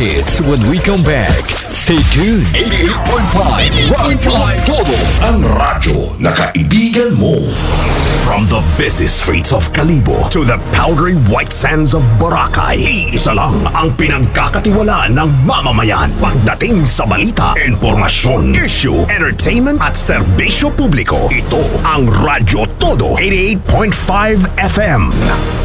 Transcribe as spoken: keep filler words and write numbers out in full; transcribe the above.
hits when we come back. Stay tuned. eighty-eight point five Rock Line Todo. Ang radyo na kaibigan mo. From the busy streets of Kalibo to the powdery white sands of Boracay, iisa lang ang pinagkakatiwalaan ng mamamayan pagdating sa balita, informasyon, issue, entertainment at serbisyo publiko. Ito ang Radyo Todo eighty-eight point five F M.